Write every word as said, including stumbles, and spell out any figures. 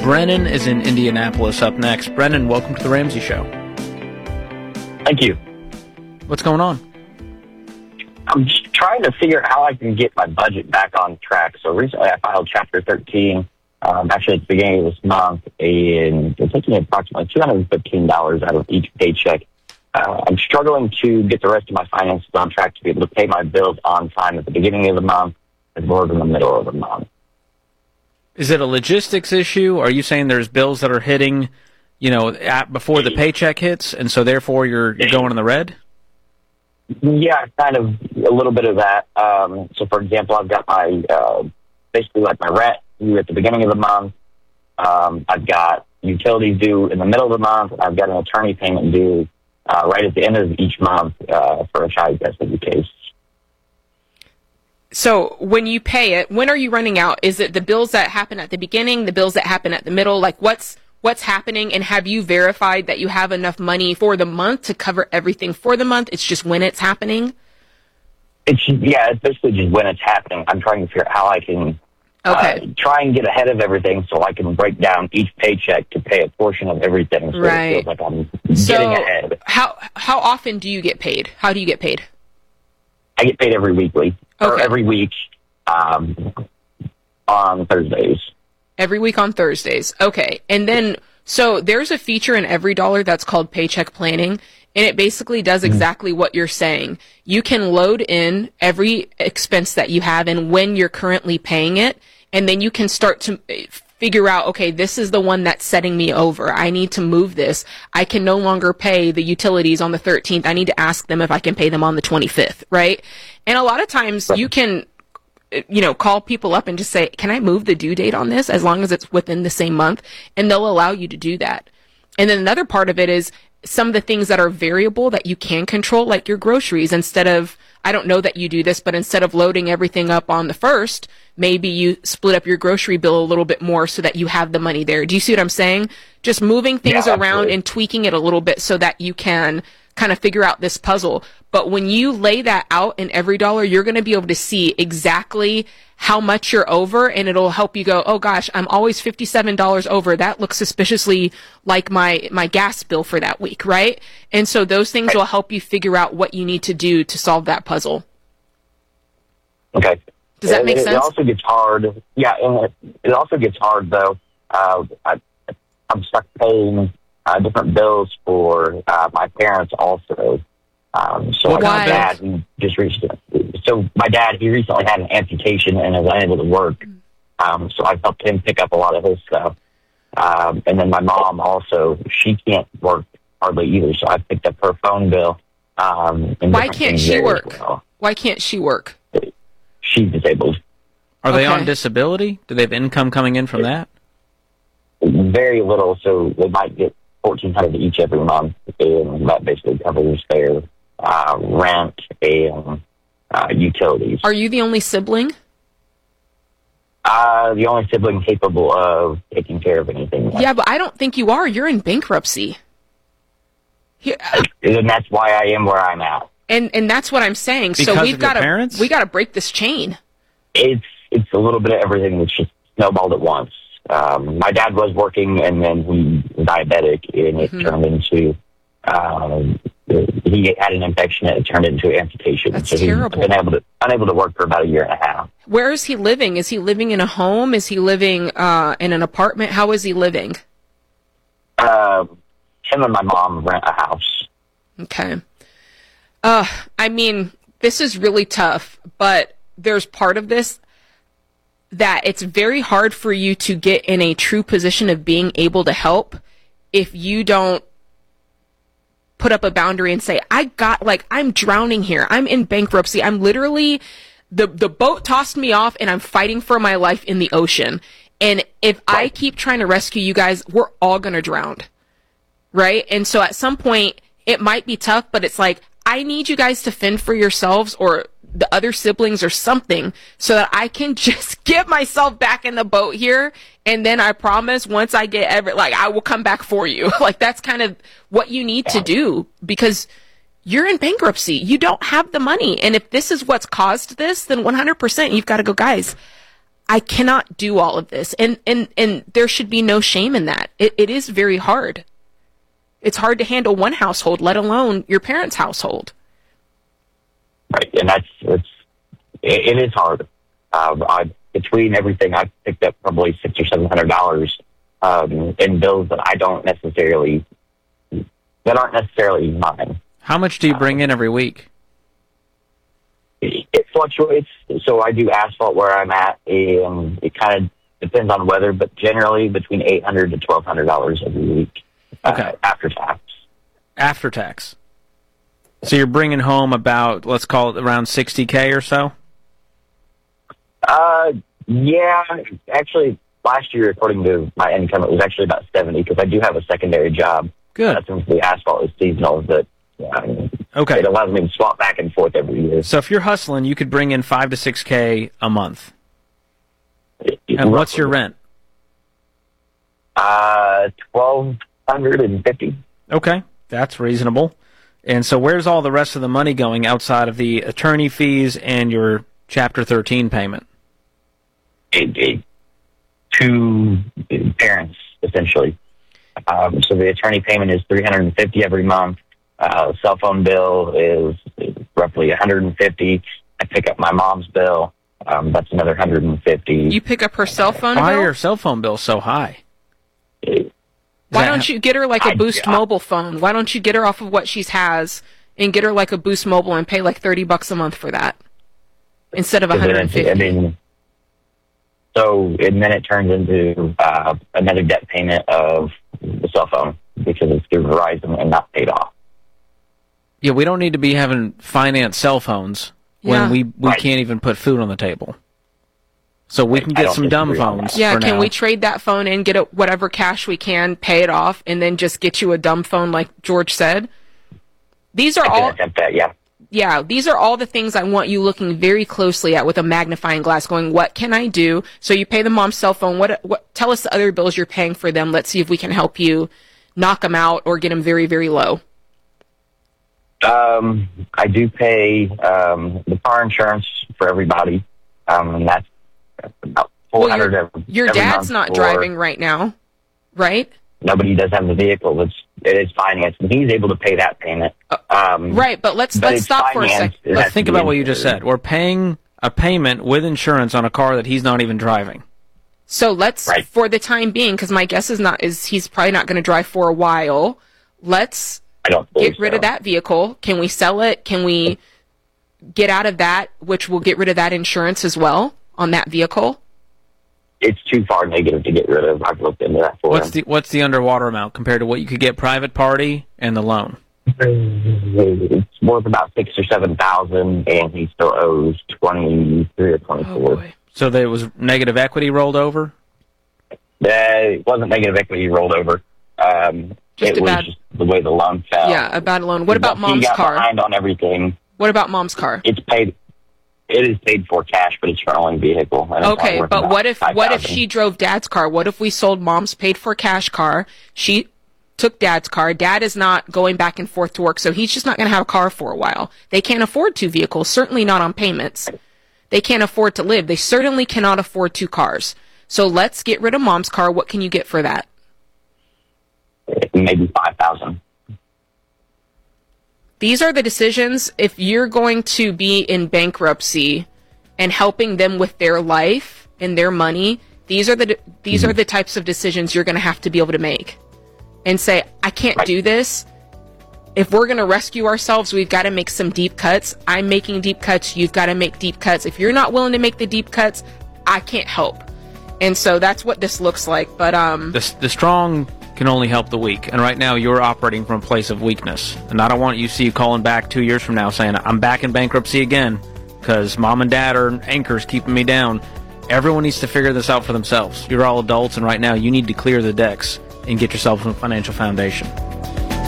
Brennan is in Indianapolis up next. Brennan, welcome to The Ramsey Show. Thank you. What's going on? I'm just trying to figure out how I can get my budget back on track. So recently I filed Chapter thirteen, um, actually at the beginning of this month, and it's taking approximately two hundred fifteen dollars out of each paycheck. Uh, I'm struggling to get the rest of my finances on track to be able to pay my bills on time at the beginning of the month as well as in the middle of the month. Is it a logistics issue? Are you saying there's bills that are hitting, you know, at, before the paycheck hits, and so therefore you're, you're going in the red? Yeah, kind of a little bit of that. Um, so, for example, I've got my, uh, basically like my rent due at the beginning of the month. Um, I've got utilities due in the middle of the month. I've got an attorney payment due uh, right at the end of each month uh, for a child custody case. So when you pay it, when are you running out? Is it the bills that happen at the beginning, the bills that happen at the middle? Like what's what's happening, and have you verified that you have enough money for the month to cover everything for the month? It's just when it's happening? It's yeah, it's basically just when it's happening. I'm trying to figure out how I can okay. uh, try and get ahead of everything so I can break down each paycheck to pay a portion of everything so right. it feels like I'm getting so ahead. How, how often do you get paid? How do you get paid? I get paid every weekly, okay. or every week um, on Thursdays. Every week on Thursdays. Okay. And then, so there's a feature in Every Dollar that's called Paycheck Planning, and it basically does exactly what you're saying. You can load in every expense that you have and when you're currently paying it, and then you can start to figure out, okay, this is the one that's setting me over. I need to move this. I can no longer pay the utilities on the thirteenth. I need to ask them if I can pay them on the twenty-fifth, right? And a lot of times you can, you know, call people up and just say, can I move the due date on this as long as it's within the same month? And they'll allow you to do that. And then another part of it is some of the things that are variable that you can control, like your groceries. Instead of, I don't know that you do this, but instead of loading everything up on the first, maybe you split up your grocery bill a little bit more so that you have the money there. Do you see what I'm saying? Just moving things yeah, around absolutely. and tweaking it a little bit so that you can kind of figure out this puzzle. But when you lay that out in Every Dollar, you're going to be able to see exactly how much you're over, and it'll help you go, oh gosh, I'm always fifty-seven dollars over. That looks suspiciously like my, my gas bill for that week, right? And so those things right. will help you figure out what you need to do to solve that puzzle. Okay. Does that make it, sense? It also gets hard. Yeah, and it, it also gets hard, though. Uh, I, I'm stuck paying uh, different bills for uh, my parents also. Um, so Well, like why? my dad, he just recently, so my dad, he recently had an amputation and is unable to work. Um, so I helped him pick up a lot of his stuff. Um, and then my mom also, she can't work hardly either. So I picked up her phone bill. Um, and Why different can't things she there as work? well. Why can't she work? She's disabled. Are they Okay. on disability? Do they have income coming in from that? Very little, so they might get fourteen hundred dollars each every month, and that basically covers their uh, rent and uh, utilities. Are you the only sibling? Uh, the only sibling capable of taking care of anything. Like Yeah, but I don't think you are. You're in bankruptcy. Here, and that's why I am where I'm at. and and that's what I'm saying. so Because we've of your got to parents? we got to break this chain. It's it's a little bit of everything that's just snowballed at once. Um, my dad was working, and then he was diabetic, and it Mhm. turned into um, he had an infection, and it turned into amputation. That's so terrible. He's been able to unable to work for about a year and a half. Where is he living? Is he living in a home? Is he living uh, in an apartment? How is he living? Uh, him and my mom rent a house. Okay. Uh, I mean, this is really tough, but there's part of this that it's very hard for you to get in a true position of being able to help if you don't put up a boundary and say, I got, like, I'm drowning here. I'm in bankruptcy. I'm literally, the, the boat tossed me off and I'm fighting for my life in the ocean. And if I keep trying to rescue you guys, we're all going to drown. Right? And so at some point, it might be tough, but it's like, I need you guys to fend for yourselves or the other siblings or something so that I can just get myself back in the boat here. And then I promise once I get every, like, I will come back for you. Like, that's kind of what you need to do because you're in bankruptcy. You don't have the money. And if this is what's caused this, then one hundred percent you've got to go, guys, I cannot do all of this. And, and, and there should be no shame in that. It, it is very hard. It's hard to handle one household, let alone your parents' household. Right, and that's it's it, it is hard. Um, I, between everything, I've picked up probably six or seven hundred dollars um, in bills that I don't necessarily that aren't necessarily mine. How much do you bring in every week? It, it fluctuates. So I do asphalt where I'm at, and it kind of depends on weather, but generally between eight hundred to twelve hundred dollars every week. Okay, uh, after tax. After tax. So you're bringing home about, let's call it around sixty K or so? Uh, yeah. Actually, last year, according to my income, it was actually about seventy because I do have a secondary job. Good. Uh, since the asphalt is seasonal, that um, okay. It allows me to swap back and forth every year. So if you're hustling, you could bring in five to six K a month. It, and what's your rent? Uh, twelve hundred and fifty. Okay, that's reasonable. And so where's all the rest of the money going outside of the attorney fees and your Chapter thirteen payment? It, it, to parents, essentially. Um, so the attorney payment is three hundred and fifty every month. Uh, cell phone bill is roughly one hundred and fifty. I pick up my mom's bill. Um, that's another one hundred and fifty. You pick up her cell phone Why bill? are your cell phone bills so high? It, Why don't you get her like a I- Boost I- Mobile phone? Why don't you get her off of what she has and get her like a Boost Mobile and pay like thirty bucks a month for that instead of one hundred and fifty? I mean, so and then it turns into uh, another debt payment of the cell phone because it's through Verizon and not paid off. Yeah, we don't need to be having finance cell phones when Yeah. we, we Right. can't even put food on the table. So we Right. can I get don't some dumb disagree on phones that. Yeah, for can now. we trade that phone in, get a, whatever cash we can, pay it off, and then just get you a dumb phone like George said? These are I can all, attempt that, yeah. yeah, these are all the things I want you looking very closely at with a magnifying glass, going, what can I do? So you pay the mom's cell phone. What, what? Tell us the other bills you're paying for them. Let's see if we can help you knock them out or get them very, very low. Um, I do pay um, the car insurance for everybody, um, and that's, that's about four Well, hundred your, every, your every dad's month not for- driving right now, right? Nobody does have the vehicle. It's it is financed, and he's able to pay that payment. Um, Right, but let's but let's it's stop for a financed. second. It Let's has think to be about what you just insured. said. We're paying a payment with insurance on a car that he's not even driving. So let's, Right. for the time being, because my guess is not is he's probably not going to drive for a while. Let's I don't believe get rid so. of that vehicle. Can we sell it? Can we get out of that, which will get rid of that insurance as well on that vehicle? It's too far negative to get rid of. I've looked into that for What's him. the what's the underwater amount compared to what you could get private party and the loan? It's worth about six or seven thousand, and he still owes twenty three or twenty Oh four. boy. So there was negative equity rolled over? Uh, it wasn't negative equity rolled over. Um, Just it a was bad- just the way the loan fell. Yeah, a bad loan. What about He mom's got car? behind on everything. What about mom's car? It's paid. It is paid for cash, but it's her only vehicle. and it's Okay, only worth but about what if what if five thousand. she drove dad's car? What if we sold mom's paid for cash car? She took dad's car. Dad is not going back and forth to work, so he's just not going to have a car for a while. They can't afford two vehicles, certainly not on payments. They can't afford to live. They certainly cannot afford two cars. So let's get rid of mom's car. What can you get for that? Maybe five thousand. These are the decisions. If you're going to be in bankruptcy and helping them with their life and their money, these are the these Mm-hmm. are the types of decisions you're going to have to be able to make and say, I can't Right. do this. If we're going to rescue ourselves, we've got to make some deep cuts. I'm making deep cuts. You've got to make deep cuts. If you're not willing to make the deep cuts, I can't help. And so that's what this looks like. But um, The, the strong can only help the weak. And right now you're operating from a place of weakness. And I don't want you to see you calling back two years from now saying, I'm back in bankruptcy again because mom and dad are anchors keeping me down. Everyone needs to figure this out for themselves. You're all adults, and right now you need to clear the decks and get yourself a financial foundation.